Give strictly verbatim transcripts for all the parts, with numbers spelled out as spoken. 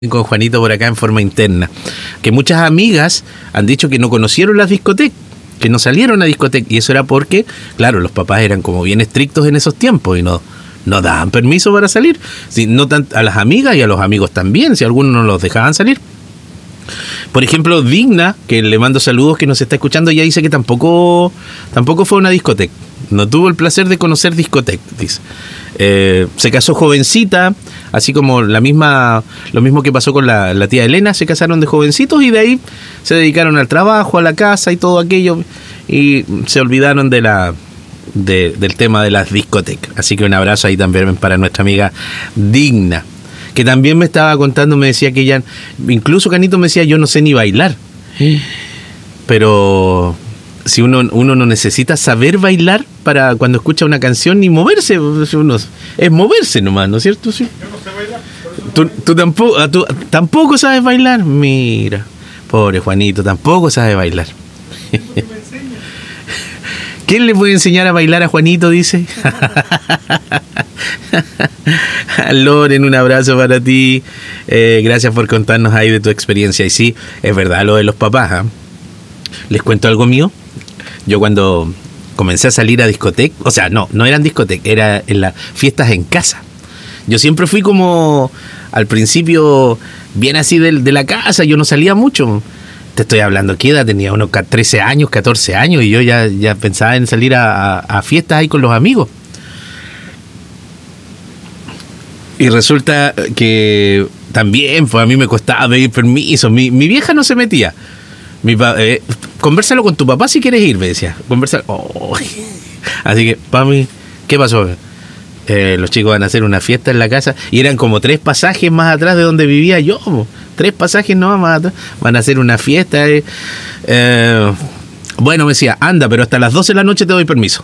con Juanito por acá en forma interna, que muchas amigas han dicho que no conocieron las discotecas, que no salieron a discotecas, y eso era porque, claro, los papás eran como bien estrictos en esos tiempos y no, no daban permiso para salir, si, no tan, a las amigas y a los amigos también, si algunos no los dejaban salir. Por ejemplo, Digna, que le mando saludos, que nos está escuchando, ya dice que tampoco tampoco fue a una discoteca, no tuvo el placer de conocer discoteca, dice. Eh, se casó jovencita, así como la misma lo mismo que pasó con la, la tía Elena, se casaron de jovencitos y de ahí se dedicaron al trabajo, a la casa y todo aquello, y se olvidaron de la de, del tema de las discotecas. Así que un abrazo ahí también para nuestra amiga Digna, que también me estaba contando, me decía que ella, incluso Canito me decía, yo no sé ni bailar, pero si uno uno no necesita saber bailar para cuando escucha una canción ni moverse, uno es moverse nomás, ¿no es cierto? Sí. Yo no sé bailar. ¿Tú, tú, tampoco, tú tampoco sabes bailar? Mira, pobre Juanito, tampoco sabe bailar. ¿Quién le puede enseñar a bailar a Juanito? Dice. Loren, un abrazo para ti. Eh, gracias por contarnos ahí de tu experiencia. Y sí, es verdad lo de los papás, ¿eh? Les cuento algo mío. Yo cuando comencé a salir a discoteca, o sea, no, no eran discotecas, era en las fiestas en casa. Yo siempre fui como, al principio, bien así de, de la casa, yo no salía mucho. Te estoy hablando, ¿qué edad tenía? Unos trece años, catorce años, y yo ya, ya pensaba en salir a, a, a fiestas ahí con los amigos. Y resulta que también, pues a mí me costaba pedir permiso, mi, mi vieja no se metía. Mi pa, eh, conversalo con tu papá si quieres ir, me decía. Conversalo. Oh. Así que, papi, ¿qué pasó? Eh, los chicos van a hacer una fiesta en la casa y eran como tres pasajes más atrás de donde vivía yo. Tres pasajes no más atrás. Van a hacer una fiesta. Eh. Eh, bueno, me decía, anda, pero hasta las doce de la noche te doy permiso.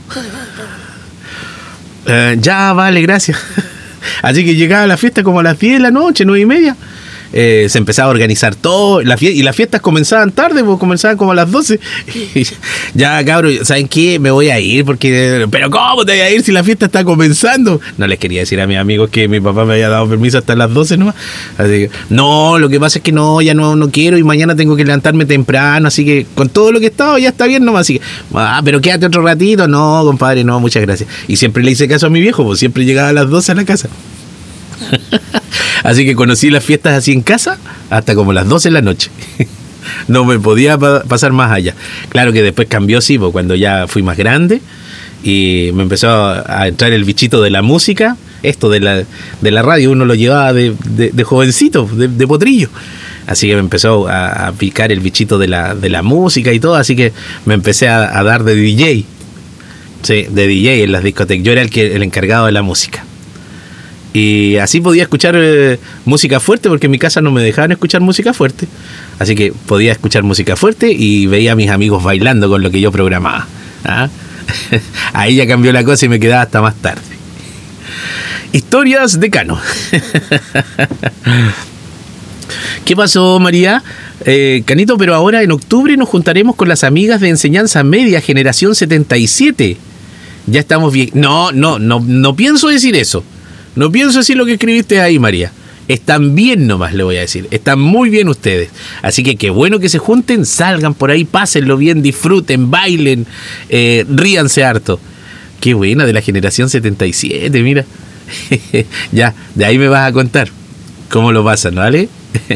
Eh, ya, vale, gracias. Así que llegaba a la fiesta como a las diez de la noche, nueve y media. Eh, se empezaba a organizar todo la fie- y las fiestas comenzaban tarde, pues comenzaban como a las doce. Ya, cabrón, ¿saben qué? Me voy a ir porque... ¿Pero cómo te voy a ir si la fiesta está comenzando? No les quería decir a mis amigos que mi papá me había dado permiso hasta las doce nomás. Así que, no, lo que pasa es que no, ya no, no quiero y mañana tengo que levantarme temprano, así que con todo lo que he estado ya está bien nomás. Así que, ah, pero quédate otro ratito. No, compadre, no, muchas gracias. Y siempre le hice caso a mi viejo, pues siempre llegaba a las doce a la casa. Así que conocí las fiestas así en casa hasta como las doce de la noche. No me podía pa- pasar más allá. Claro que después cambió, sí, pues, cuando ya fui más grande y me empezó a, a entrar el bichito de la música. Esto de la, de la radio uno lo llevaba de, de, de jovencito, de, de potrillo. Así que me empezó a, a picar el bichito de la, de la música y todo. Así que me empecé a, a dar de D J. Sí, de D J en las discotecas. Yo era el, que, el encargado de la música. Y así podía escuchar eh, música fuerte, porque en mi casa no me dejaban escuchar música fuerte. Así que podía escuchar música fuerte y veía a mis amigos bailando con lo que yo programaba. ¿Ah? Ahí ya cambió la cosa y me quedaba hasta más tarde. Historias de Cano. ¿Qué pasó, María? Eh, Canito, pero ahora en octubre nos juntaremos con las amigas de enseñanza media, generación setenta y siete. Ya estamos bien. No, no, no, no pienso decir eso. No pienso decir lo que escribiste ahí, María. Están bien nomás, le voy a decir. Están muy bien ustedes. Así que qué bueno que se junten, salgan por ahí, pásenlo bien, disfruten, bailen, eh, ríanse harto. Qué buena, de la generación setenta y siete, mira. Ya, de ahí me vas a contar cómo lo pasan, ¿vale?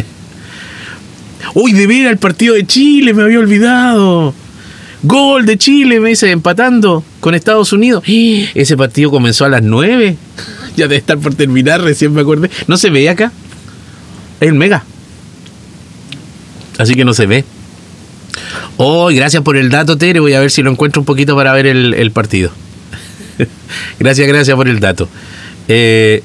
Uy, de ver el partido de Chile, me había olvidado. Gol de Chile, me dice, empatando con Estados Unidos. Ese partido comenzó a las nueve. Ya debe estar por terminar, recién me acordé. No se ve acá. Es el Mega. Así que no se ve. Oh, gracias por el dato, Tere. Voy a ver si lo encuentro un poquito para ver el, el partido. Gracias, gracias por el dato. Eh,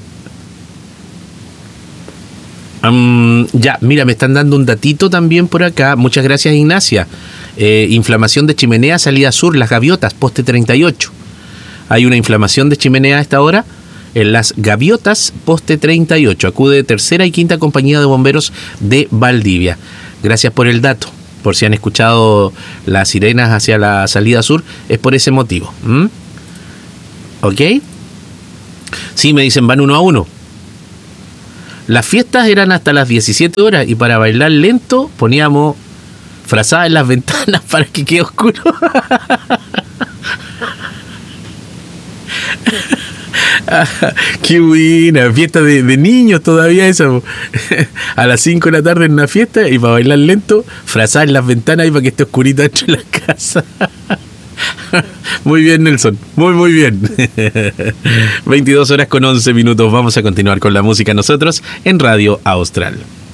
um, ya, mira, me están dando un datito también por acá. Muchas gracias, Ignacia. Eh, inflamación de chimenea, salida sur, Las Gaviotas, poste treinta y ocho. Hay una inflamación de chimenea a esta hora en Las Gaviotas, poste treinta y ocho. Acude tercera y quinta compañía de bomberos de Valdivia. Gracias por el dato. Por si han escuchado las sirenas hacia la salida sur, es por ese motivo. ¿Mm? ¿Ok? Sí, me dicen van uno a uno. Las fiestas eran hasta las diecisiete horas y para bailar lento poníamos frazadas en las ventanas para que quede oscuro. Qué buena, fiesta de, de niños todavía esa. A las cinco de la tarde en una fiesta y para bailar lento, frazada en las ventanas y para que esté oscurita dentro de la casa. Muy bien, Nelson, muy muy bien. veintidós horas con once minutos. Vamos a continuar con la música nosotros en Radio Austral.